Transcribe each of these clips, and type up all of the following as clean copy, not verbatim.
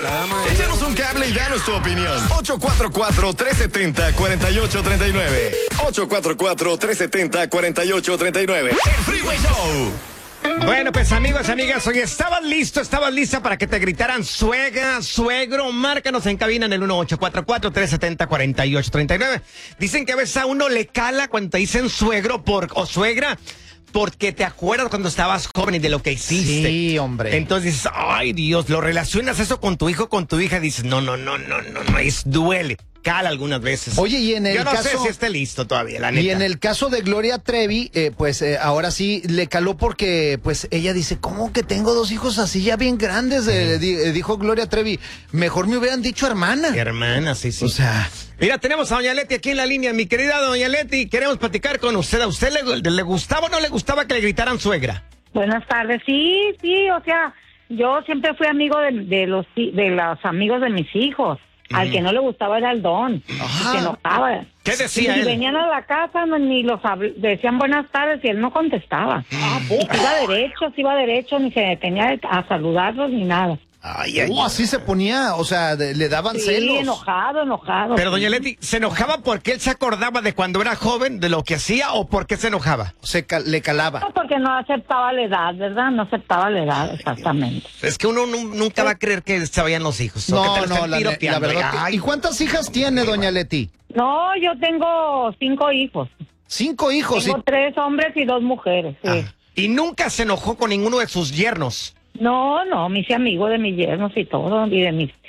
programa. Échanos un cable y danos tu opinión. 844-370-4839. 844-370-4839. El Freeway Show. Bueno, pues amigos, amigas, oye, ¿estabas lista para que te gritaran suegra, suegro? Márcanos en cabina en el 1844-370-4839. Dicen que a veces a uno le cala cuando te dicen suegro o suegra, porque te acuerdas cuando estabas joven y de lo que hiciste. Sí, hombre. Entonces dices, ay Dios, lo relacionas eso con tu hijo, con tu hija, dices, no, duele. Cala algunas veces. Oye, y en el Yo no caso, sé si esté listo todavía, la neta. Y en el caso de Gloria Trevi, ahora sí le caló porque, pues, ella dice, ¿cómo que tengo dos hijos así ya bien grandes? Dijo Gloria Trevi, mejor me hubieran dicho hermana. Hermana, sí. O sea... Mira, tenemos a doña Leti aquí en la línea. Mi querida doña Leti, queremos platicar con usted. ¿A usted le gustaba o no le gustaba que le gritaran suegra? Buenas tardes. Sí, o sea, yo siempre fui amigo de los amigos de mis hijos. Al que no le gustaba era el don. Se enojaba. ¿Qué decía y él? Venían a la casa, ni decían buenas tardes y él no contestaba. Iba derecho, ni se detenía a saludarlos ni nada. Así se ponía, o sea, le daban celos. Sí, enojado. Pero doña Leti, ¿se enojaba porque él se acordaba de cuando era joven, de lo que hacía, o por qué se enojaba? Le calaba. No, porque no aceptaba la edad, ¿verdad? No aceptaba la edad, exactamente. Es que uno nunca va a creer que se vayan los hijos. La verdad. ¿Y cuántas hijas tiene doña Leti? No, yo tengo 5 hijos. 5 hijos. Tengo 3 hombres y 2 mujeres, sí. ¿Y nunca se enojó con ninguno de sus yernos? No, me hice amigo de mis yernos y todo, y de mis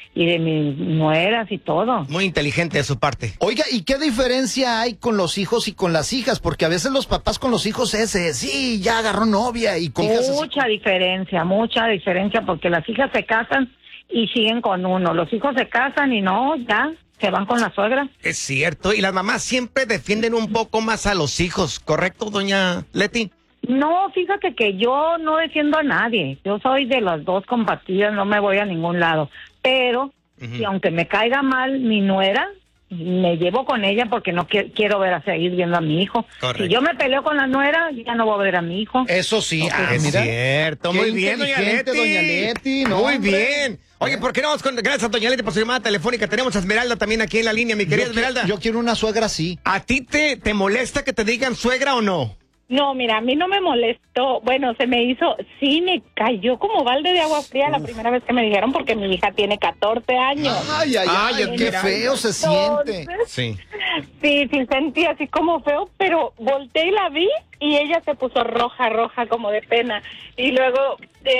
nueras y todo. Muy inteligente de su parte. Oiga, ¿y qué diferencia hay con los hijos y con las hijas? Porque a veces los papás con los hijos sí, ya agarró novia y con hijas... Mucha diferencia, porque las hijas se casan y siguen con uno. Los hijos se casan y no, ya... se van con la suegra. Es cierto, y las mamás siempre defienden un poco más a los hijos, ¿correcto, doña Leti? No, fíjate que yo no defiendo a nadie. Yo soy de las dos compartidas, no me voy a ningún lado. Pero, si aunque me caiga mal mi nuera, me llevo con ella porque no quiero seguir viendo a mi hijo. Correcto. Si yo me peleo con la nuera, ya no voy a ver a mi hijo. Eso sí. Es mira. cierto, muy bien, doña Leti. No, muy hombre. bien. Oye, ¿por qué no? Gracias a doña Leti por su llamada telefónica. Tenemos a Esmeralda también aquí en la línea, mi querida Esmeralda. Yo quiero una suegra así. ¿A ti te molesta que te digan suegra o no? No, mira, a mí no me molestó. Bueno, me cayó como balde de agua fría la primera vez que me dijeron porque mi hija tiene 14 años. Ay, qué feo se siente. Sí. Sí, sentí así como feo, pero volteé y la vi y ella se puso roja como de pena. Y luego,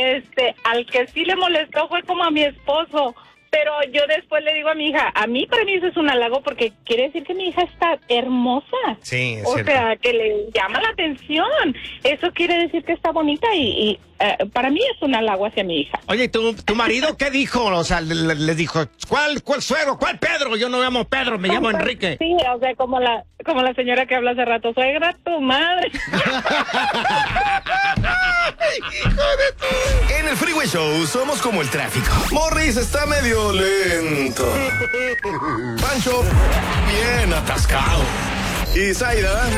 al que sí le molestó fue como a mi esposo. Pero yo después le digo a mi hija, para mí eso es un halago porque quiere decir que mi hija está hermosa. Sí, es o cierto. sea, que le llama la atención. Eso quiere decir que está bonita y para mí es un halago hacia mi hija. Oye, ¿tu marido qué dijo? O sea, le dijo, ¿cuál suegro? ¿Cuál Pedro? Yo no me llamo Pedro, me llamo Enrique. Sí, o sea, como la señora que habla hace rato, suegra, tu madre. En el Freeway Show somos como el tráfico. Morris está medio lento. Pancho, bien atascado. Y Zaida